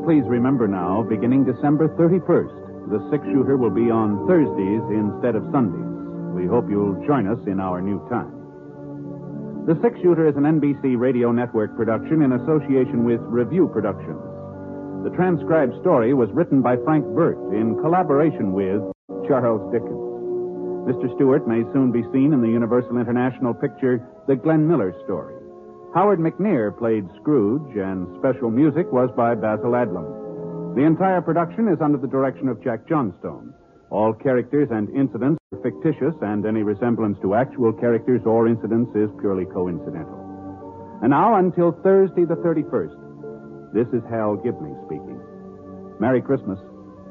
please remember now, beginning December 31st, the six-shooter will be on Thursdays instead of Sundays. We hope you'll join us in our new time. The Six-Shooter is an NBC Radio Network production in association with Review Productions. The transcribed story was written by Frank Burt in collaboration with Charles Dickens. Mr. Stewart may soon be seen in the Universal International picture, The Glenn Miller Story. Howard McNear played Scrooge, and special music was by Basil Adlam. The entire production is under the direction of Jack Johnstone. All characters and incidents are fictitious, and any resemblance to actual characters or incidents is purely coincidental. And now, until Thursday the 31st, this is Hal Gibney speaking. Merry Christmas.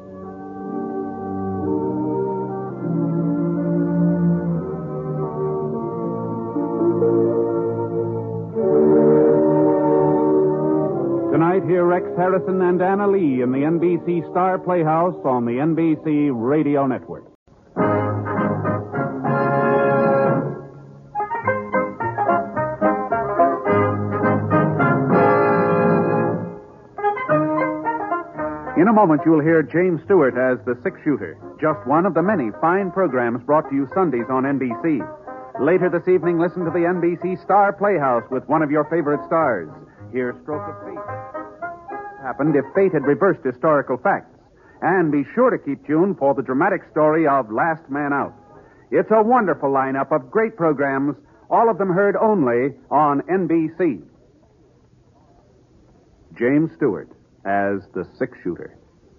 Tonight, hear Rex Harrison and Anna Lee in the NBC Star Playhouse on the NBC Radio Network. In a moment, you'll hear James Stewart as the Six-Shooter, just one of the many fine programs brought to you Sundays on NBC. Later this evening, listen to the NBC Star Playhouse with one of your favorite stars. Hear Stroke of Fate. Happened if fate had reversed historical facts. And be sure to keep tuned for the dramatic story of Last Man Out. It's a wonderful lineup of great programs, all of them heard only on NBC. James Stewart as the Six-Shooter.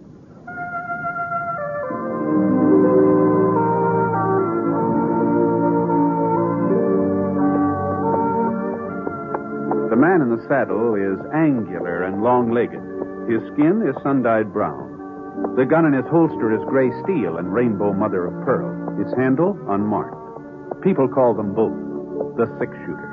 The man in the saddle is angular and long-legged. His skin is sun-dyed brown. The gun in his holster is gray steel and rainbow mother of pearl. Its handle unmarked. People call them both the Six-Shooter.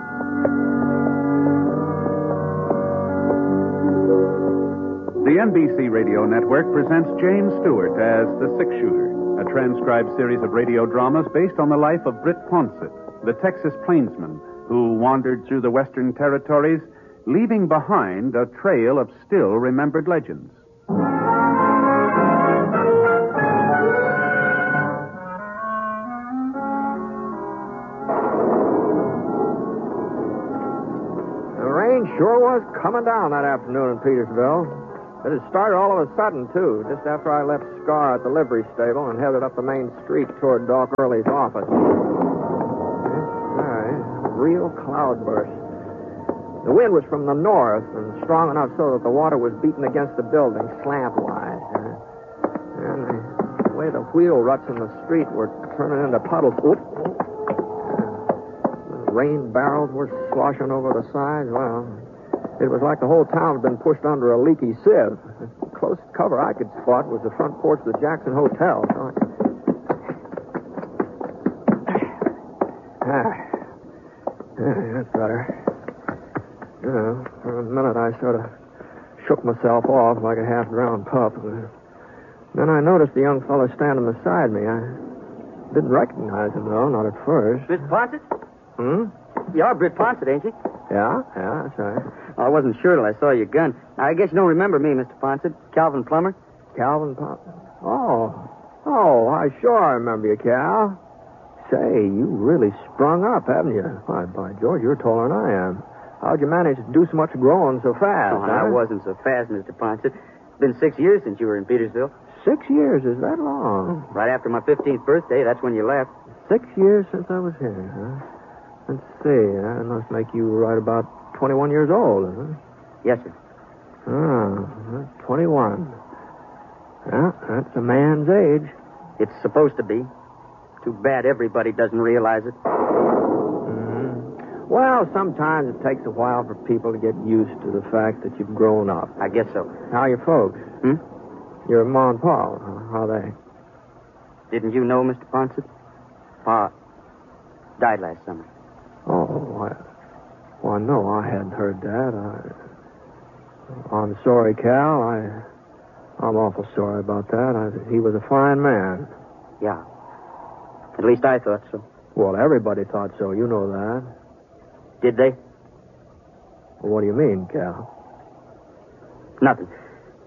The NBC Radio Network presents James Stewart as the Six-Shooter, a transcribed series of radio dramas based on the life of Britt Ponsett, the Texas plainsman who wandered through the Western Territories, leaving behind a trail of still-remembered legends. The rain sure was coming down that afternoon in Petersville. It had started all of a sudden, too, just after I left Scar at the livery stable and headed up the main street toward Doc Early's office. Real cloudburst. The wind was from the north and strong enough so that the water was beating against the building slant-wise. And the way the wheel ruts in the street were turning into puddles. The rain barrels were sloshing over the sides. Well, it was like the whole town had been pushed under a leaky sieve. The closest cover I could spot was the front porch of the Jackson Hotel. That's better. For a minute I sort of shook myself off like a half-drowned pup. Then I noticed the young fellow standing beside me. I didn't recognize him, though, not at first. Britt Ponsett? You're Britt Ponsett, ain't you? Yeah, that's right. I wasn't sure till I saw your gun. I guess you don't remember me, Mr. Ponsett. Calvin Plummer. Calvin Ponsett? Oh, I sure remember you, Cal. Say, you really sprung up, haven't you? Why, by George, you're taller than I am. How'd you manage to do so much growing so fast? Oh, I wasn't so fast, Mr. Ponsett. It's been 6 years since you were in Petersville. 6 years? Is that long? Right after my 15th birthday, that's when you left. 6 years since I was here, huh? Let's see. That must make you right about 21 years old, huh? Yes, sir. 21. Yeah, that's a man's age. It's supposed to be. Too bad everybody doesn't realize it. Well, sometimes it takes a while for people to get used to the fact that you've grown up. I guess so. How are your folks? Your Ma and Pa, how are they? Didn't you know, Mr. Ponsett? Pa died last summer. Oh, well, no, I hadn't heard that. I'm sorry, Cal. I'm awful sorry about that. He was a fine man. Yeah. At least I thought so. Well, everybody thought so. You know that. Did they? Well, what do you mean, Cal? Nothing.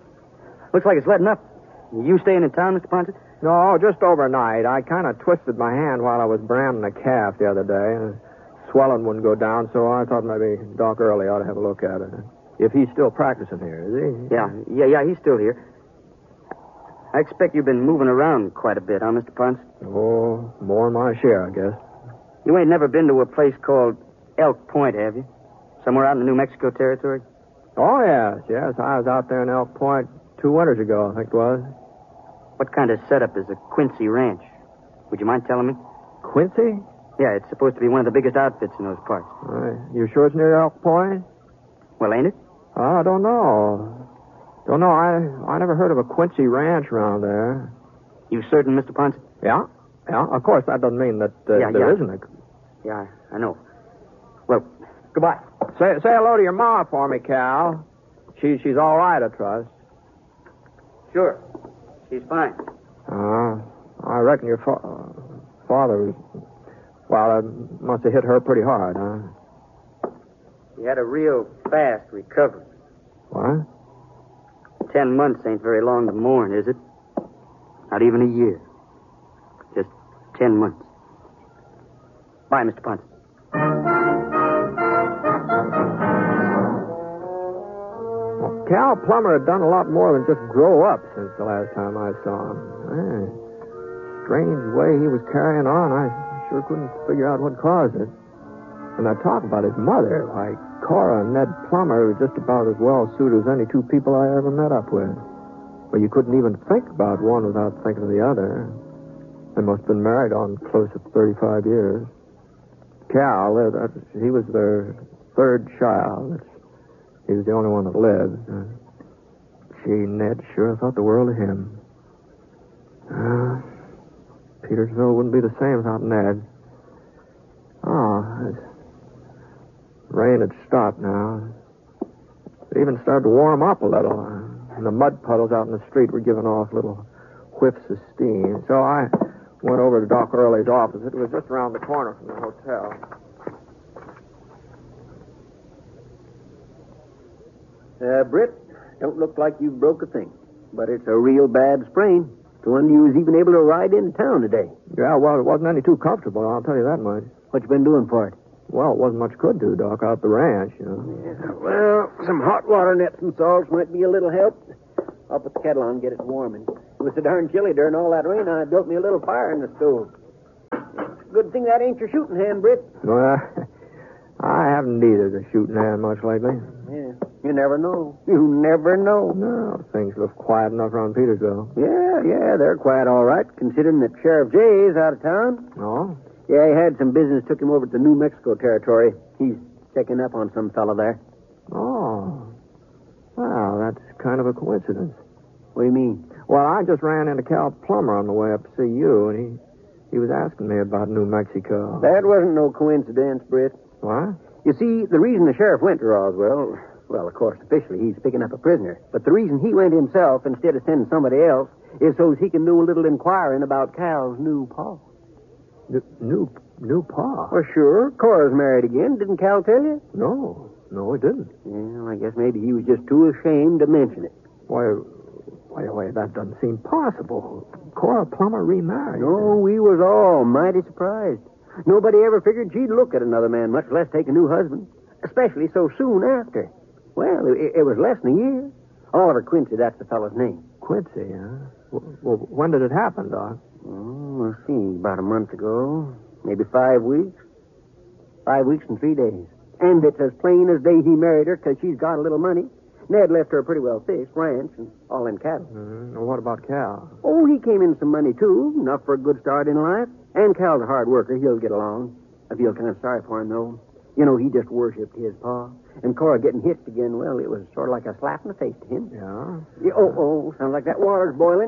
Looks like it's letting up. You staying in town, Mr. Ponset? No, just overnight. I kind of twisted my hand while I was branding a calf the other day. And swelling wouldn't go down, so I thought maybe Doc Early ought to have a look at it. If he's still practicing here, is he? Yeah, he's still here. I expect you've been moving around quite a bit, huh, Mr. Ponset? Oh, more than my share, I guess. You ain't never been to a place called Elk Point, have you? Somewhere out in the New Mexico territory? Oh, yes. I was out there in Elk Point 2 winters ago, I think it was. What kind of setup is a Quincy Ranch? Would you mind telling me? Quincy? Yeah, it's supposed to be one of the biggest outfits in those parts. You sure it's near Elk Point? Well, ain't it? I don't know. I never heard of a Quincy Ranch around there. You certain, Mr. Ponset? Yeah. Of course, that doesn't mean that there isn't a... Yeah, I know. Well, goodbye. Say hello to your ma for me, Cal. She's all right, I trust. Sure. She's fine. I reckon your father was... Well, it must have hit her pretty hard, huh? He had a real fast recovery. What? 10 months ain't very long to mourn, is it? Not even a year. Just 10 months. Bye, Mr. Ponset. Well, Cal Plummer had done a lot more than just grow up since the last time I saw him. Strange way he was carrying on. I sure couldn't figure out what caused it. And I talk about his mother, why, Cora and Ned Plummer were just about as well suited as any two people I ever met up with. Well, you couldn't even think about one without thinking of the other. They must have been married on close to 35 years. Cal, he was their third child. He was the only one that lived. Gee, Ned sure thought the world of him. Petersville wouldn't be the same without Ned. Rain had stopped now. It even started to warm up a little. And the mud puddles out in the street were giving off little whiffs of steam. So I went over to Doc Early's office. It was just around the corner from the hotel. Britt, don't look like you've broke a thing. But it's a real bad sprain. The one you was even able to ride into town today. Yeah, well, it wasn't any too comfortable, I'll tell you that much. What you been doing for it? Well, it wasn't much could do, Doc, out the ranch, you know. Yeah, well, some hot water nets and salts might be a little help. I'll put the kettle on and get it warming. It was so darn chilly during all that rain, I built me a little fire in the stove. Good thing that ain't your shooting hand, Britt. Well, I haven't needed a shooting hand much lately. Yeah, you never know. You never know. No, things look quiet enough around Petersville. Yeah, they're quiet all right, considering that Sheriff Jay is out of town. Oh? Yeah, he had some business, took him over to the New Mexico territory. He's checking up on some fella there. Oh. Well, that's kind of a coincidence. What do you mean? Well, I just ran into Cal Plummer on the way up to see you, and he was asking me about New Mexico. That wasn't no coincidence, Britt. What? You see, the reason the sheriff went to Roswell, well, of course, officially he's picking up a prisoner, but the reason he went himself instead of sending somebody else is so he can do a little inquiring about Cal's new pa. New pa? Well, sure. Cora's married again. Didn't Cal tell you? No, he didn't. Well, I guess maybe he was just too ashamed to mention it. Why, that doesn't seem possible. Cora Plummer remarried. No, we was all mighty surprised. Nobody ever figured she'd look at another man, much less take a new husband, especially so soon after. Well, it was less than a year. Oliver Quincy, that's the fellow's name. Quincy, huh? Well, when did it happen, Doc? Oh, let's see, about a month ago. Maybe 5 weeks. 5 weeks and 3 days. And it's as plain as day he married her because she's got a little money. Ned left her a pretty well fixed ranch and all in cattle. Well, what about Cal? Oh, he came in some money, too. Enough for a good start in life. And Cal's a hard worker. He'll get along. I feel kind of sorry for him, though. You know, he just worshipped his pa. And Cora getting hitched again, well, it was sort of like a slap in the face to him. Yeah? Sounds like that water's boiling.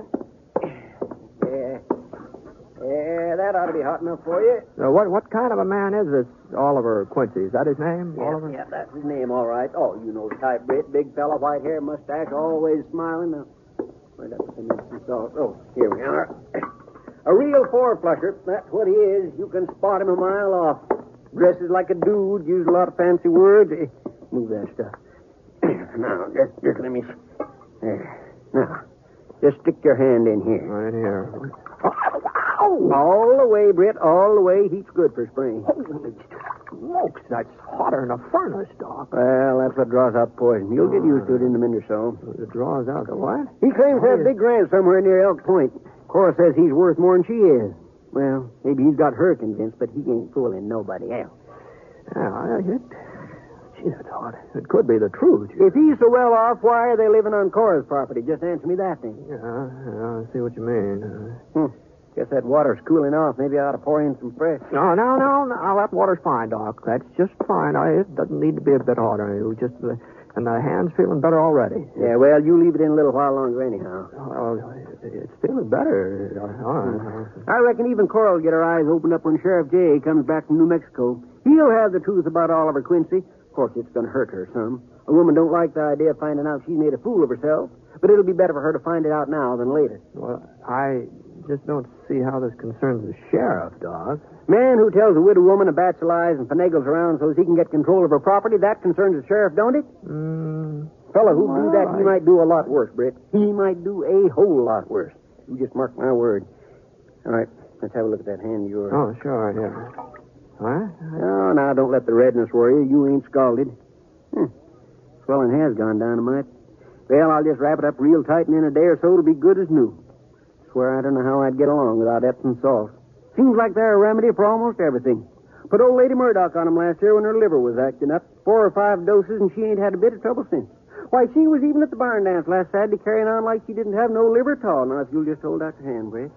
Yeah, that ought to be hot enough for you. What kind of a man is this Oliver Quincy? Is that his name, Oliver? Yeah, that's his name, all right. Oh, you know the type, Britt. Big fella, white hair, mustache, always smiling. Now, where'd that some salt? Oh, here we are. A real four-flusher. That's what he is. You can spot him a mile off. Dresses like a dude, uses a lot of fancy words. Move that stuff. Now, just let me... There. Now, Just stick your hand in here. Right here. All the way, Britt, all the way. Heat's good for spring. Holy smokes, that's hotter than a furnace, Doc. Well, that's what draws out poison. You'll get used to it in a minute or so. It draws out the what? He claims to have a big ranch somewhere near Elk Point. Cora says he's worth more than she is. Well, maybe he's got her convinced, but he ain't fooling nobody else. Gee, that's hot. It could be the truth. If he's so well off, why are they living on Cora's property? Just answer me that thing. Yeah, I see what you mean. Guess that water's cooling off. Maybe I ought to pour in some fresh. No. That water's fine, Doc. That's just fine. It doesn't need to be a bit hotter. And the hand's feeling better already. Yeah, well, you leave it in a little while longer anyhow. Well, it's feeling better. I reckon even Cora will get her eyes opened up when Sheriff Jay comes back from New Mexico. He'll have the truth about Oliver Quincy. Of course, it's going to hurt her some. A woman don't like the idea of finding out she's made a fool of herself. But it'll be better for her to find it out now than later. Well, I just don't see how this concerns the sheriff, Doc. Man who tells a widow woman a batch of lies and finagles around so he can get control of her property, that concerns the sheriff, don't it? Fella who do that, he might do a lot worse, Britt. He might do a whole lot worse. You just mark my word. All right, let's have a look at that hand of yours. Oh, sure, yeah. What? Oh, now, don't let the redness worry you. You ain't scalded. Swelling has gone down a mite. Well, I'll just wrap it up real tight, and in a day or so it'll be good as new. Swear I don't know how I'd get along without Epsom salt. Seems like they're a remedy for almost everything. Put old Lady Murdoch on 'em last year when her liver was acting up. 4 or 5 doses, and she ain't had a bit of trouble since. Why, she was even at the barn dance last Saturday carrying on like she didn't have no liver at all. Now, if you'll just hold out your hand, Britt.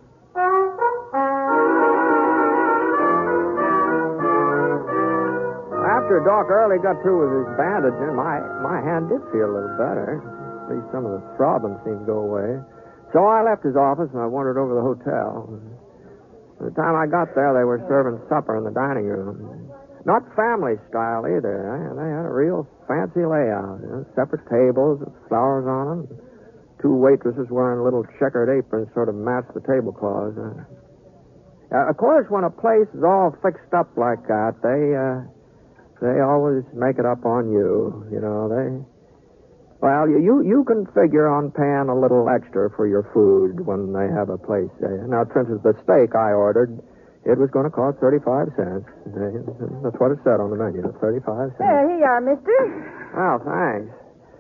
After Doc Early got through with his bandaging, my hand did feel a little better. At least some of the throbbing seemed to go away. So I left his office and I wandered over to the hotel. By the time I got there, they were serving supper in the dining room. Not family style either. They had a real fancy layout. Separate tables with flowers on them. 2 waitresses wearing little checkered aprons sort of matched the tablecloths. Of course, when a place is all fixed up like that, they always make it up on you. Well, you can figure on paying a little extra for your food when they have a place. Now, for instance, the steak I ordered, it was going to cost 35 cents. That's what it said on the menu, 35 cents. There, here you are, mister. Oh, thanks.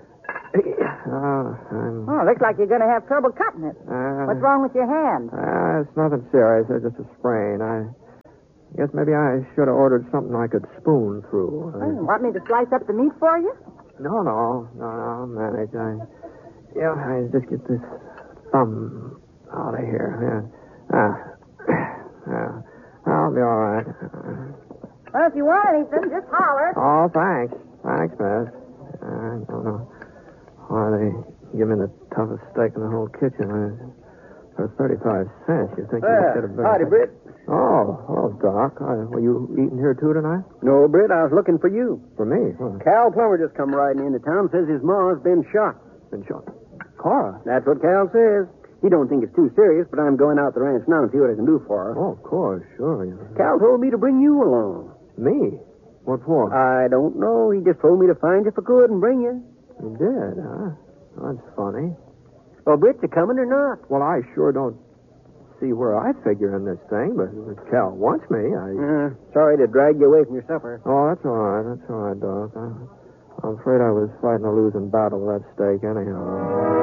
Oh, looks like you're going to have trouble cutting it. What's wrong with your hand? It's nothing serious. It's just a sprain. I guess maybe I should have ordered something I could spoon through. Want me to slice up the meat for you? No, I'll manage. I just get this thumb out of here. Yeah. I'll be all right. Well, if you want anything, just holler. Oh, thanks. Thanks, miss. I don't know why they give me the toughest steak in the whole kitchen. For 35 cents, you think you should have been... Howdy, Britt. Oh, hello, Doc. Were you eating here, too, tonight? No, Britt, I was looking for you. For me? What? Cal Plummer just come riding into town, says his ma's been shot. Been shot? Cora? That's what Cal says. He don't think it's too serious, but I'm going out the ranch now and see what I can do for her. Oh, of course, sure. Cal told me to bring you along. Me? What for? I don't know. He just told me to find you if I could and bring you. You did, huh? That's funny. Well, Britt, you coming or not? Well, I sure don't see where I figure in this thing, but if Cal wants me, sorry to drag you away from your supper. Oh, that's all right, Doc. I'm afraid I was fighting a losing battle with that steak anyhow.